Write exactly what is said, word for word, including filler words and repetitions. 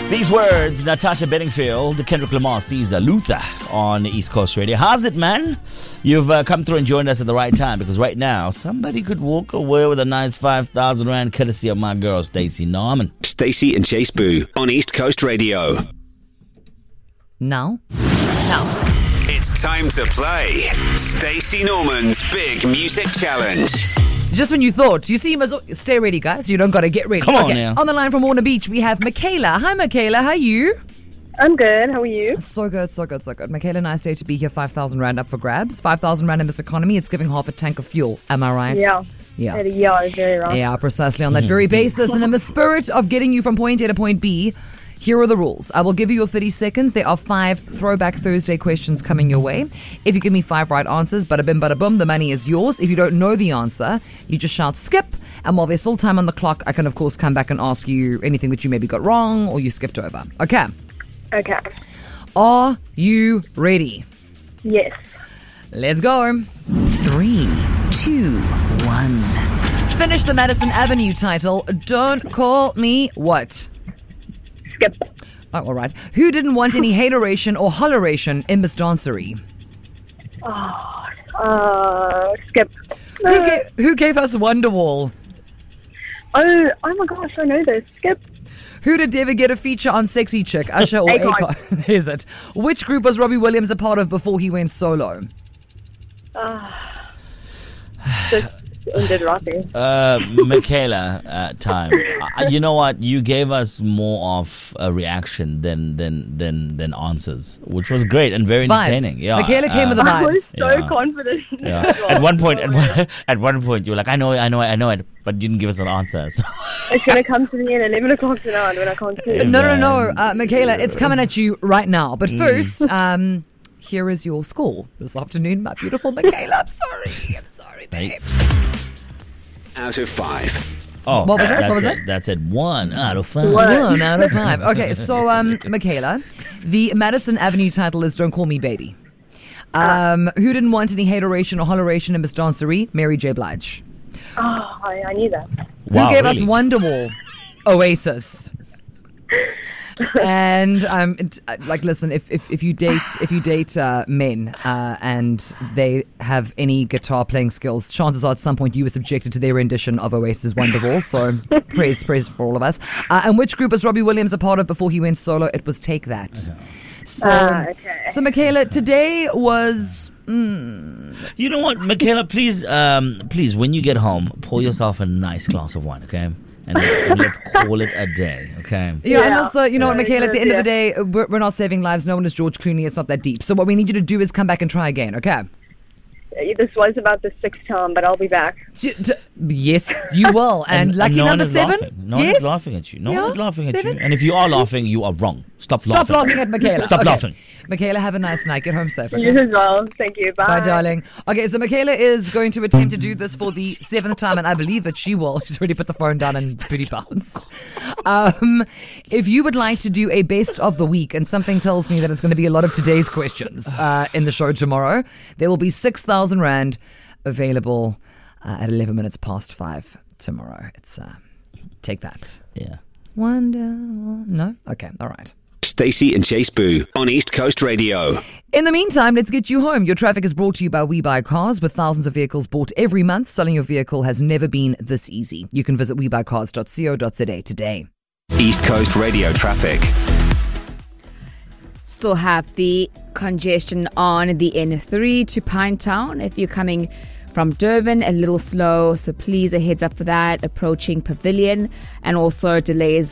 These words, Natasha Bedingfield, Kendrick Lamar, Caesar, Luther on East Coast Radio. How's it, man? You've uh, come through and joined us at the right time, because right now, somebody could walk away with a nice five thousand rand courtesy of my girl, Stacey Norman. Stacey and Chase Boo on East Coast Radio. Now? Now. It's time to play Stacey Norman's Big Music Challenge. Just when you thought, you see, you must stay ready, guys. You don't got to get ready. Come on okay. now. On the line from Warner Beach, we have Michaela. Hi, Michaela. How are you? I'm good. How are you? So good, so good, so good. Michaela, nice day to be here. five thousand rand up for grabs. five thousand rand in this economy. It's giving half a tank of fuel. Am I right? Yeah. Yeah. Yeah, very right. Yeah, precisely on that very basis. And in the spirit of getting you from point A to point B, here are the rules. I will give you your thirty seconds. There are five Throwback Thursday questions coming your way. If you give me five right answers, bada bim, bada boom, the money is yours. If you don't know the answer, you just shout skip. And while there's still time on the clock, I can, of course, come back and ask you anything that you maybe got wrong or you skipped over. Okay. Okay. Are you ready? Yes. Let's go. Three, two, one. Finish the Madison Avenue title. Don't call me what? Skip. Oh, all right. Who didn't want any hateration or holleration in Miss Dancery? Oh, uh, skip. Who, Uh, gave, who gave us Wonderwall? oh, oh my gosh, I know this. Skip. Who did ever get a feature on Sexy Chick? Usher or Akon. Akon? Is it? Which group was Robbie Williams a part of before he went solo? Just ended Rocky. Uh, Michaela, uh, time. Uh, you know what? You gave us more of a reaction than than than than answers, which was great and very Vibes. entertaining. Yeah, Michaela came uh, with the I was vibes. so Yeah. confident. Yeah. At one point, at one, at one point, you were like, "I know it, I know it, I know it," but you didn't give us an answer. So. It's going to come to me at eleven o'clock tonight when I can't see. No, no, no, Man. uh, Michaela, it's coming at you right now. But first, um, here is your score this afternoon, my beautiful Michaela. I'm sorry. I'm sorry, babes. Out of five. Oh, What was that? That's What was it. that? That's it. One out of five. One out of five. Okay, so, um, Michaela, the Madison Avenue title is Don't Call Me Baby. Um, who didn't want any hateration or holleration in Miss Dancery? Mary J. Blige. Oh, I, I knew that. Wow, Who gave us really? Wonderwall? Oasis. And um, it, uh, like, listen, if, if if you date if you date uh, men uh, and they have any guitar playing skills, chances are at some point you were subjected to their rendition of Oasis' Wonderwall. So praise praise for all of us. Uh, and which group was Robbie Williams a part of before he went solo? It was Take That. So, Ah, okay. so Michaela, today was. Mm, You know what, Michaela? Please, um, please, when you get home, pour yourself a nice glass of wine, okay? And let's, and let's call it a day, okay? Yeah, and Yeah. also, you know what, Very Michaela, at the good, end of the yeah. day, we're, we're not saving lives. No one is George Clooney. It's not that deep. So what we need you to do is come back and try again, okay? This was about the sixth time, but I'll be back. J- t- Yes, you will. And, lucky no number one is seven? Laughing. No one yes? is laughing at you. No Yeah? one is laughing at Seven? you. And if you are laughing, you are wrong. Stop, Stop laughing. laughing at Michaela. Stop Okay. laughing. Michaela, have a nice night. Get home safe, You okay? as well. Thank you. Bye. Bye, darling. Okay, so Michaela is going to attempt to do this for the seventh time, and I believe that she will. She's already put the phone down and booty bounced. Um, if you would like to do a best of the week, and something tells me that it's going to be a lot of today's questions uh, in the show tomorrow, there will be six thousand rand available uh, at eleven minutes past five tomorrow. It's uh, take that. Yeah. Wonderful. No? Okay, all right. Stacey and Chase Boo on East Coast Radio. In the meantime, let's get you home. Your traffic is brought to you by We Buy Cars. With thousands of vehicles bought every month, selling your vehicle has never been this easy. You can visit we buy cars dot co dot za today. East Coast Radio traffic. Still have the congestion on the N three to Pinetown. If you're coming from Durban, a little slow, so please a heads up for that. Approaching Pavilion, and also delays